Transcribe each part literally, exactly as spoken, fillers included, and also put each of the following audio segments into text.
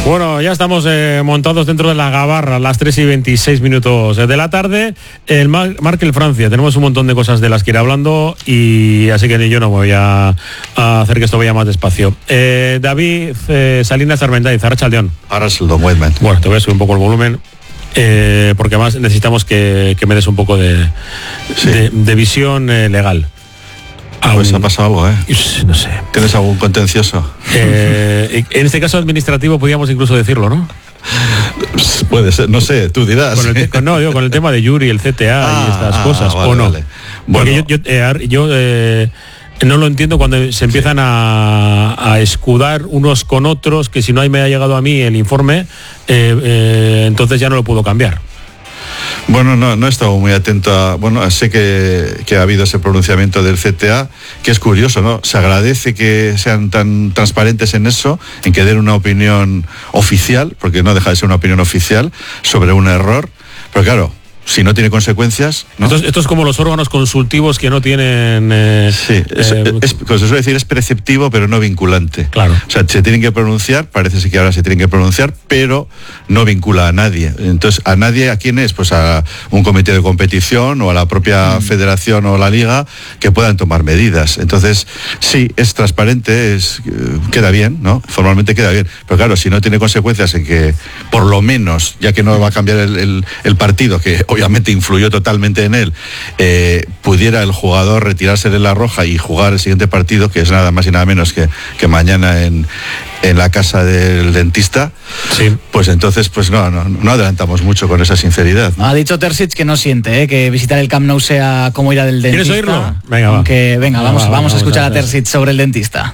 Bueno, ya estamos eh, montados dentro de la gabarra, las tres y veintiséis minutos de la tarde. El Mar Markel Francia, tenemos un montón de cosas de las que ir hablando, y así que yo no voy a, a hacer que esto vaya más despacio. Eh, David eh, Salinas Armendáriz, Arratsaldeon. Arratsaldeon, Whiteman. Bueno, te voy a subir un poco el volumen. Eh, porque además necesitamos que, que me des un poco de, sí. de, de visión eh, legal. Pues ha pasado algo, ¿eh? No sé. ¿Tienes algún contencioso? Eh, en este caso administrativo podríamos incluso decirlo, ¿no? Puede ser, no sé, tú dirás. Con el, con, no, yo con el tema de Yuri, el C T A ah, y estas ah, cosas, vale, ¿o no? Vale. Bueno. Porque yo, yo, eh, yo eh, no lo entiendo cuando se empiezan sí. a, a escudar unos con otros, que si no me ha llegado a mí el informe, eh, eh, entonces ya no lo puedo cambiar. Bueno, no, no he estado muy atento a... Bueno, sé que, que ha habido ese pronunciamiento del C T A, que es curioso, ¿no? Se agradece que sean tan transparentes en eso, en que den una opinión oficial, porque no deja de ser una opinión oficial, sobre un error, pero claro, si no tiene consecuencias, ¿no? Esto, es, esto es como los órganos consultivos que no tienen... Eh, sí, es, eh, es, pues se suele decir, es preceptivo, pero no vinculante. Claro. O sea, se tienen que pronunciar, parece que ahora se tienen que pronunciar, pero no vincula a nadie. Entonces, ¿a nadie a quién es? Pues a un comité de competición o a la propia mm. federación o la liga que puedan tomar medidas. Entonces, sí, es transparente, es, queda bien, ¿no? Formalmente queda bien. Pero claro, si no tiene consecuencias en que, por lo menos, ya que no va a cambiar el, el, el partido, que obviamente influyó totalmente en él, eh, pudiera el jugador retirarse de la roja y jugar el siguiente partido, que es nada más y nada menos que, que mañana en, en la casa del dentista, sí. pues entonces pues no, no, no adelantamos mucho con esa sinceridad, ¿no? Ha dicho Terzic que no siente, ¿eh? que visitar el Camp Nou sea como ir al dentista. ¿Quieres oírlo? Venga, va. Aunque, venga, vamos, va, va, vamos a escuchar a a Terzic sobre el dentista.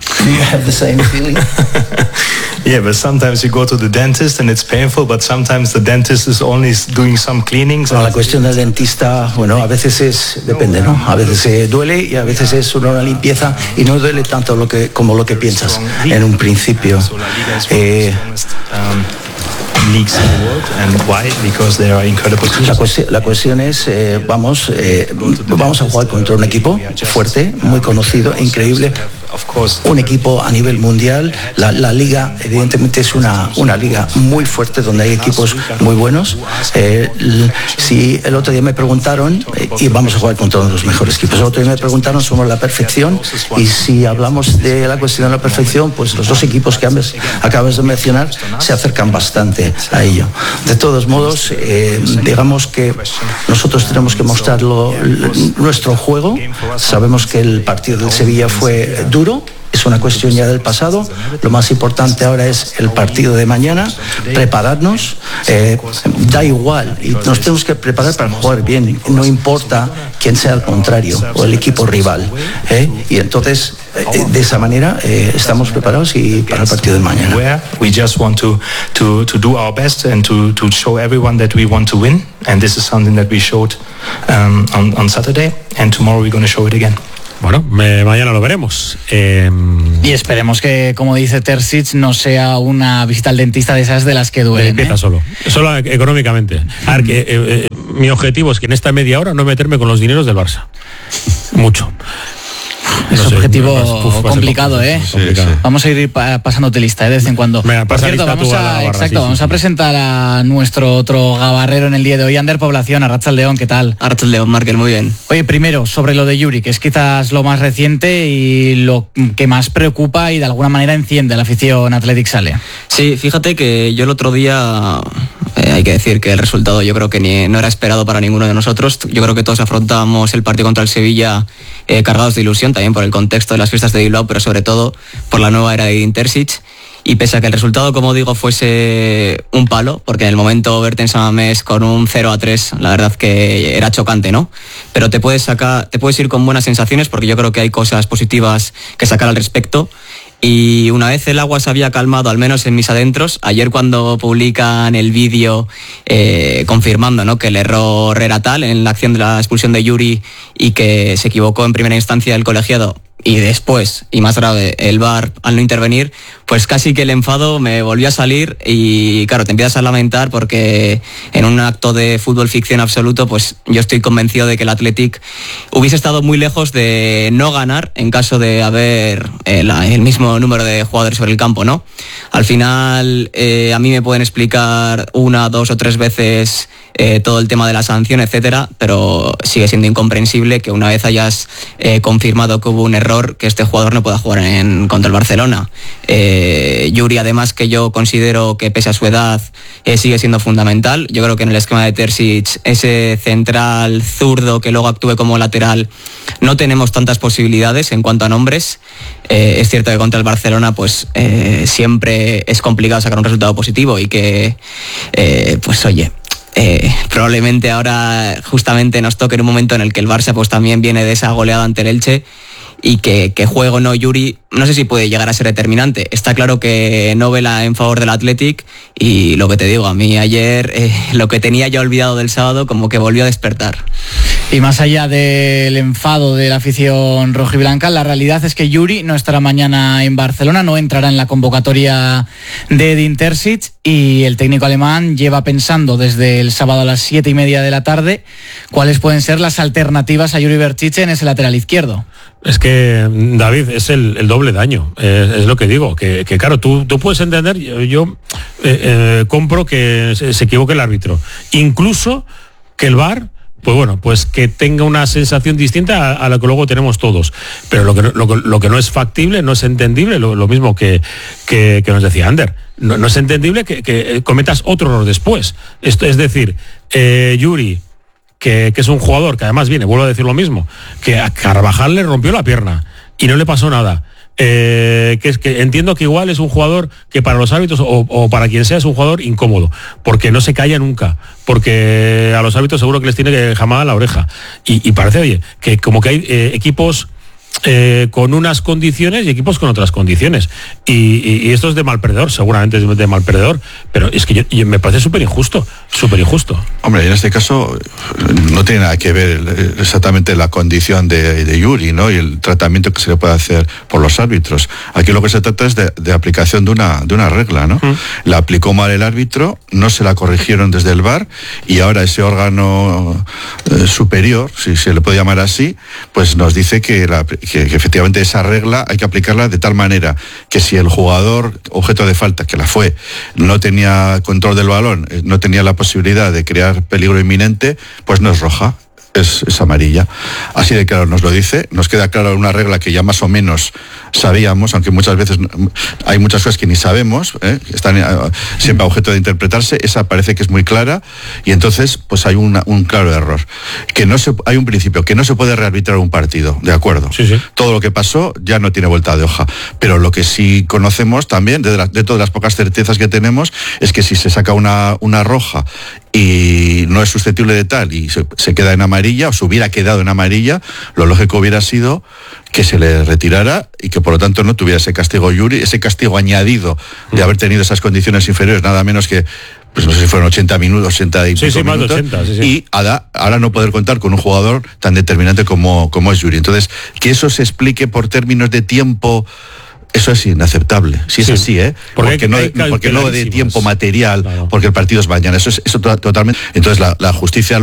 Yeah, but sometimes you go to the dentist and it's painful, but sometimes the dentist is only doing some cleanings. No, la cuestión del dentista, bueno, a veces es, depende, ¿no? A veces eh, duele y a veces es una limpieza y no duele tanto lo que, como lo que piensas en un principio. Eh, La cuestión, la cuestión es, eh, vamos, eh, vamos a jugar contra un equipo fuerte, muy conocido, increíble, un equipo a nivel mundial. La, la liga, evidentemente, es una, una liga muy fuerte donde hay equipos muy buenos. Eh, si el otro día me preguntaron, eh, y vamos a jugar contra uno de los mejores equipos, el otro día me preguntaron sobre la perfección, y si hablamos de la cuestión de la perfección, pues los dos equipos que ambas acabas de mencionar se acercan bastante a ello. De todos modos, eh, digamos que nosotros tenemos que mostrar lo, nuestro juego. Sabemos que el partido del Sevilla fue duro, es una cuestión ya del pasado. Lo más importante ahora es el partido de mañana, prepararnos, eh, da igual, y nos tenemos que preparar para jugar bien, no importa quién sea el contrario o el equipo rival, ¿eh? Y entonces eh, de esa manera eh, estamos preparados y para el partido de mañana. We just want to to to do our best and to to show everyone that we want to win, and this is something that we showed um, on on Saturday, and tomorrow we're going to show it again. Bueno, me, mañana lo veremos. Eh... Y esperemos que, como dice Terzic, no sea una visita al dentista de esas de las que duelen. Empieza ¿eh? solo, solo económicamente. A ver, que eh, eh, mi objetivo es que en esta media hora no meterme con los dineros del Barça. Mucho. Es no un sé, objetivo uf, complicado, ¿eh? Sí, complicado. Sí. Vamos a ir pa pasándote lista, ¿eh? De vez en cuando. Venga, Por cierto, vamos a, barra, exacto, sí, vamos sí, a sí. presentar a nuestro otro gabarrero en el día de hoy, Ander Población, Arratsaldeon, ¿qué tal? Arratsaldeon, Markel, muy bien. Oye, primero, sobre lo de Yuri, que es quizás lo más reciente y lo que más preocupa y de alguna manera enciende a la afición Athletic Sale. Sí, fíjate que yo el otro día, eh, hay que decir que el resultado yo creo que ni, no era esperado para ninguno de nosotros. Yo creo que todos afrontamos el partido contra el Sevilla eh, cargados de ilusión, también por el contexto de las fiestas de Bilbao, pero sobre todo por la nueva era de Terzic. Y pese a que el resultado, como digo, fuese un palo, porque en el momento verte en San Mamés con un cero a tres, la verdad que era chocante, ¿no? Pero te puedes sacar, te puedes ir con buenas sensaciones, porque yo creo que hay cosas positivas que sacar al respecto. Y una vez el agua se había calmado, al menos en mis adentros, ayer cuando publican el vídeo eh, confirmando, ¿no?, que el error era tal en la acción de la expulsión de Yuri y que se equivocó en primera instancia el colegiado y después, y más grave, el V A R al no intervenir, pues pues casi que el enfado me volvió a salir y claro, te empiezas a lamentar porque en un acto de fútbol ficción absoluto, pues yo estoy convencido de que el Athletic hubiese estado muy lejos de no ganar en caso de haber eh, la, el mismo número de jugadores sobre el campo, ¿no? Al final eh, a mí me pueden explicar una, dos o tres veces eh, todo el tema de la sanción, etcétera, pero sigue siendo incomprensible que una vez hayas eh, confirmado que hubo un error, que este jugador no pueda jugar en, contra el Barcelona. Eh, Yuri, además, que yo considero que pese a su edad eh, sigue siendo fundamental. Yo creo que en el esquema de Terzic, ese central zurdo que luego actúe como lateral, no tenemos tantas posibilidades en cuanto a nombres. Eh, es cierto que contra el Barcelona pues eh, siempre es complicado sacar un resultado positivo y que eh, pues oye, Eh, probablemente ahora justamente nos toque en un momento en el que el Barça pues también viene de esa goleada ante el Elche y que, que juego no Yuri, no sé si puede llegar a ser determinante. Está claro que no vela en favor del Athletic y lo que te digo, a mí ayer eh, lo que tenía ya olvidado del sábado como que volvió a despertar. Y más allá del enfado de la afición rojiblanca, la realidad es que Yuri no estará mañana en Barcelona, no entrará en la convocatoria de Edin Terzic y el técnico alemán lleva pensando desde el sábado a las siete y media de la tarde cuáles pueden ser las alternativas a Yuri Berchiche en ese lateral izquierdo. Es que, David, es el, el doble daño, es, es lo que digo, que, que claro, tú, tú puedes entender, yo, yo eh, eh, compro que se, se equivoque el árbitro, incluso que el V A R, pues bueno, pues que tenga una sensación distinta a, a la que luego tenemos todos, pero lo que, lo, lo que no es factible, no es entendible, lo, lo mismo que, que, que nos decía Ander, no, no es entendible que, que cometas otro error después, esto es decir, eh, Yuri, Que, que es un jugador que además viene, vuelvo a decir lo mismo, que a Carvajal le rompió la pierna y no le pasó nada. Eh, que es que entiendo que igual es un jugador que para los árbitros o, o para quien sea es un jugador incómodo, porque no se calla nunca, porque a los árbitros seguro que les tiene que jamar la oreja. Y, y parece, oye, que como que hay eh, equipos Eh, con unas condiciones y equipos con otras condiciones y, y, y esto es de mal perdedor, seguramente es de mal perdedor, pero es que yo, yo me parece súper injusto, súper injusto. Hombre, en este caso no tiene nada que ver exactamente la condición de, de Yuri, ¿no? Y el tratamiento que se le puede hacer por los árbitros. Aquí lo que se trata es de, de aplicación de una, de una regla, ¿no? Mm. La aplicó mal el árbitro, no se la corrigieron desde el V A R y ahora ese órgano eh, superior, si se le puede llamar así, pues nos dice que la Que, que efectivamente esa regla hay que aplicarla de tal manera que si el jugador objeto de falta, que la fue, no tenía control del balón, no tenía la posibilidad de crear peligro inminente, pues no es roja, es, es amarilla. Así de claro nos lo dice, nos queda claro una regla que ya más o menos sabíamos, aunque muchas veces hay muchas cosas que ni sabemos, ¿eh? Están siempre a objeto de interpretarse, esa parece que es muy clara y entonces pues hay una, un claro error. Que no se, hay un principio, que no se puede rearbitrar un partido, de acuerdo. Sí, sí. Todo lo que pasó ya no tiene vuelta de hoja, pero lo que sí conocemos también, de, la, de todas las pocas certezas que tenemos, es que si se saca una, una roja y no es susceptible de tal y se, se queda en amarilla o se hubiera quedado en amarilla, lo lógico hubiera sido que se le retirara y que por lo tanto no tuviera ese castigo Yuri, ese castigo añadido de haber tenido esas condiciones inferiores, nada menos que, pues no sé si fueron ochenta minutos, ochenta y sí, pico sí, minutos, más de ochenta, sí, sí. Y ahora, ahora no poder contar con un jugador tan determinante como, como es Yuri. Entonces, que eso se explique por términos de tiempo, eso es inaceptable, si es sí, así, ¿eh? Porque, porque no, porque no de tiempo material, claro. Porque el partido es mañana, eso es eso totalmente. Entonces la, la justicia